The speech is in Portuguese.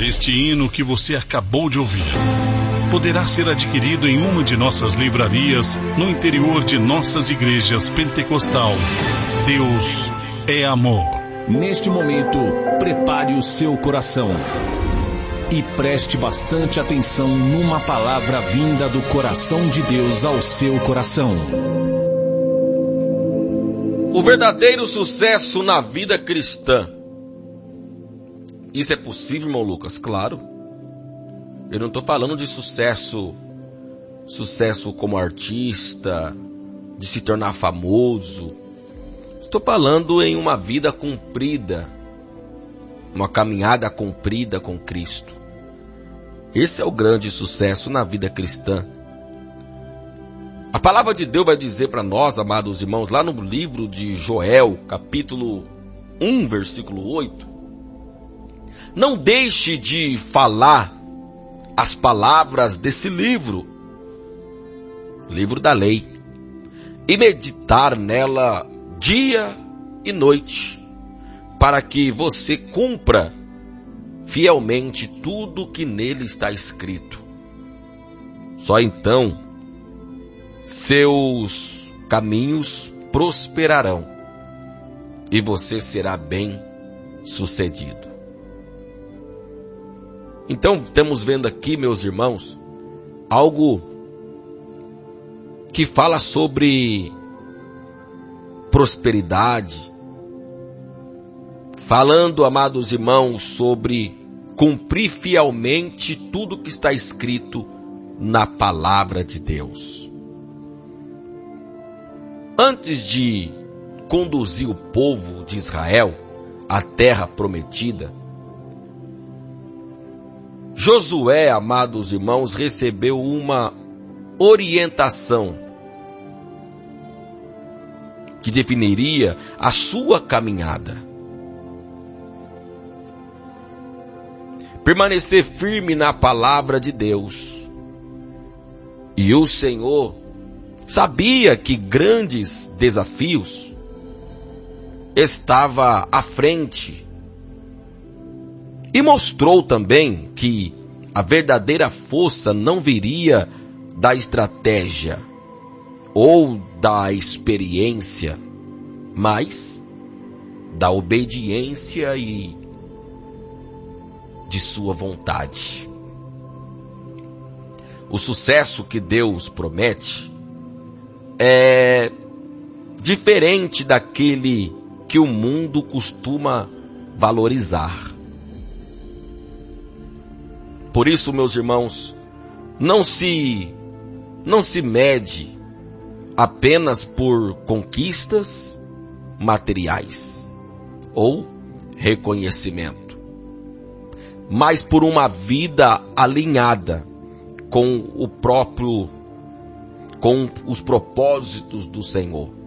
Este hino que você acabou de ouvir poderá ser adquirido em uma de nossas livrarias no interior de nossas igrejas pentecostal. Deus é amor. Neste momento, prepare o seu coração e preste bastante atenção numa palavra vinda do coração de Deus ao seu coração. O verdadeiro sucesso na vida cristã. Isso é possível, irmão Lucas? Claro. Eu não estou falando de sucesso como artista, de se tornar famoso. Estou falando em uma vida cumprida, uma caminhada cumprida com Cristo. Esse é o grande sucesso na vida cristã. A palavra de Deus vai dizer para nós, amados irmãos, lá no livro de Joel, capítulo 1, versículo 8, não deixe de falar as palavras desse livro da lei, e meditar nela dia e noite, para que você cumpra fielmente tudo que nele está escrito. Só então seus caminhos prosperarão e você será bem sucedido. Então, estamos vendo aqui, meus irmãos, algo que fala sobre prosperidade, falando, amados irmãos, sobre cumprir fielmente tudo que está escrito na palavra de Deus. Antes de conduzir o povo de Israel à terra prometida, Josué, amados irmãos, recebeu uma orientação que definiria a sua caminhada. Permanecer firme na palavra de Deus. E o Senhor sabia que grandes desafios estavam à frente. E mostrou também que a verdadeira força não viria da estratégia ou da experiência, mas da obediência e de sua vontade. O sucesso que Deus promete é diferente daquele que o mundo costuma valorizar. Por isso, meus irmãos, não se mede apenas por conquistas materiais ou reconhecimento, mas por uma vida alinhada com os propósitos do Senhor.